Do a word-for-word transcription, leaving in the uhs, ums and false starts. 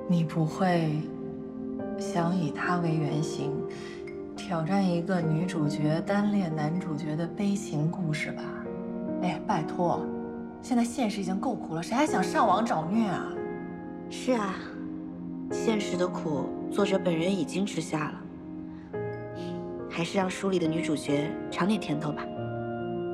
你不会想以他为原型，挑战一个女主角单恋男主角的悲情故事吧？哎，拜托，现在现实已经够苦了，谁还想上网找虐啊？ 是啊，现实的苦，作者本人已经吃下了，还是让书里的女主角尝点甜头吧。